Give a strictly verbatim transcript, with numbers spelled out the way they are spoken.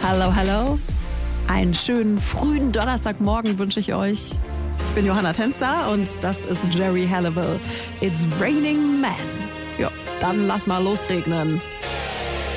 Hallo, hallo. Einen schönen frühen Donnerstagmorgen wünsche ich euch. Ich bin Johanna Tänzer und das ist Geri Halliwell. It's Raining Man. Ja, dann lass mal losregnen.